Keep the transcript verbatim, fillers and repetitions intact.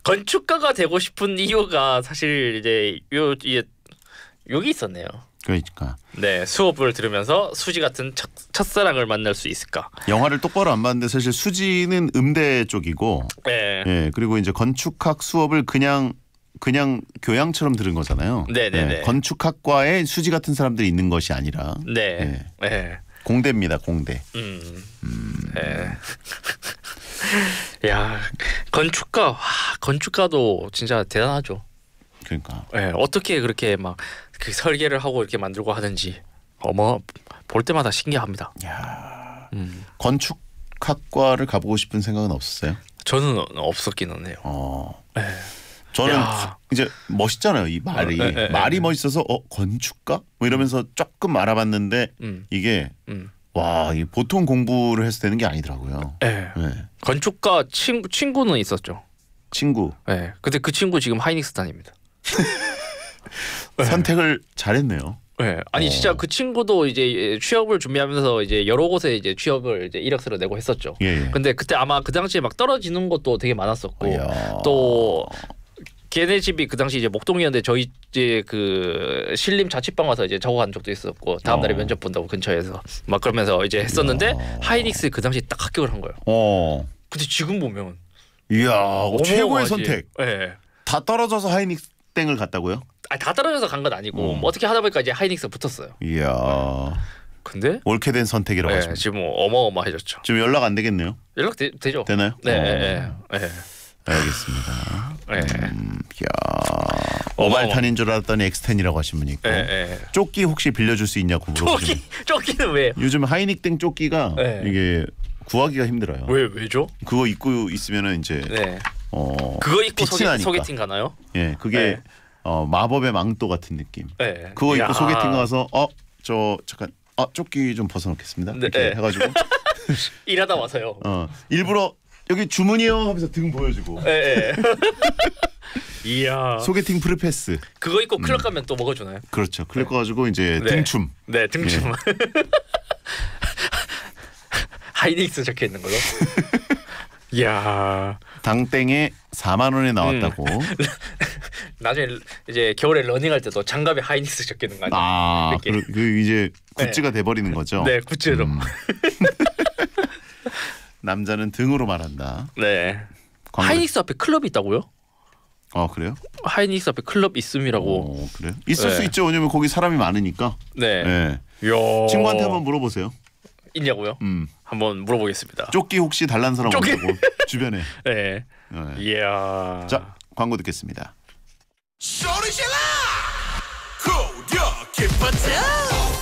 건축가가 되고 싶은 이유가 사실 이제 요 이제 여기 있었네요. 그러니까. 네, 수업을 들으면서 수지 같은 첫, 첫사랑을 만날 수 있을까? 영화를 똑바로 안 봤는데 사실 수지는 음대 쪽이고, 네, 예 그리고 이제 건축학 수업을 그냥 그냥 교양처럼 들은 거잖아요. 네네네. 예, 건축학과에 수지 같은 사람들이 있는 것이 아니라, 네, 예, 네, 공대입니다, 공대. 음, 음. 네. 야, 건축가, 와, 건축가도 진짜 대단하죠. 그러니까. 네, 어떻게 그렇게 막 그 설계를 하고 이렇게 만들고 하는지 어머 볼 때마다 신기합니다. 야, 음. 건축학과를 가보고 싶은 생각은 없었어요? 저는 없었기는 해요. 어. 네. 저는 야. 이제 멋있잖아요, 이 말이. 어, 에, 에, 에. 말이 멋있어서 어 건축가? 뭐 이러면서 조금 알아봤는데 음. 이게 음. 와, 이 보통 공부를 해서 되는 게 아니더라고요. 네. 네. 건축가 친구 친구는 있었죠. 친구. 네. 근데 그 친구 지금 하이닉스 다닙니다. 네. 선택을 잘했네요. 네. 아니 어. 진짜 그 친구도 이제 취업을 준비하면서 이제 여러 곳에 이제 취업을 이제 이력서를 내고 했었죠. 예, 예. 근데 그때 아마 그 당시에 막 떨어지는 것도 되게 많았었고 이야. 또 걔네 집이 그 당시 이제 목동이었는데 저희 이제 그 신림 자취방 와서 이제 작업한 적도 있었고 다음 날에 어. 면접 본다고 근처에서 막 그러면서 이제 했었는데 이야. 하이닉스 그 당시 딱 합격을 한 거예요. 어. 근데 지금 보면 이야, 최고의 어마어마하지. 선택. 네. 다 떨어져서 하이닉스 땡을 갔다고요? 아니 다 떨어져서 간 건 아니고 음. 뭐 어떻게 하다 보니까 이제 하이닉스 붙었어요. 이야. 근데 옳게 된 선택이라고 네, 하십니다. 지금 어마어마해졌죠. 지금 연락 안 되겠네요. 연락 되, 되죠? 되나요? 네, 어. 네, 네, 네. 알겠습니다. 네. 음, 야. 모발탄인 줄 알았더니 엑스텐이라고 하신 분이 있고. 네, 네. 조끼 혹시 빌려줄 수 있냐고 물어보시면. 조끼 조끼는 왜? 요즘 하이닉땡 조끼가 네. 이게 구하기가 힘들어요. 왜 왜죠? 그거 입고 있으면은 이제 네. 어 그거 입고 빛이 소개, 나니까. 소개팅 가나요? 예, 그게 네. 어, 마법의 망토 같은 느낌. 네. 그거 입고 야. 소개팅 가서 어 저 잠깐 아 조끼 좀 벗어놓겠습니다. 네, 이렇게 네. 해가지고 일하다 와서요. 어 일부러 여기 주문이요 하면서 등 보여주고 예. 네. 이야. 소개팅 프리패스. 그거 입고 클럽 가면 또 먹어주나요? 그렇죠. 그래 가지고 이제 네. 등춤. 네, 등춤. 하이닉스 적혀 있는 걸로. 이야. 당땡에 사만 원에 나왔다고. 음. 나중에 이제 겨울에 러닝할 때도 장갑에 하이닉스 적혀 있는 거 아니에요? 아, 이렇게. 그, 그 이제 굿즈가 돼버리는 거죠. 네, 굿즈로. 음. 남자는 등으로 말한다. 네. 광고- 하이닉스 앞에 클럽이 있다고요? 어 그래요? 하이닉스 앞에 클럽 있음이라고. 어 그래요? 있을 네. 수 있죠. 왜냐면 거기 사람이 많으니까. 네. 네. 이야. 친구한테 한번 물어보세요. 있냐고요? 음. 한번 물어보겠습니다. 조끼 혹시 달란 사람 조끼. 없다고 주변에. 네. 네. 이야. 자 광고 듣겠습니다. 소리 질러!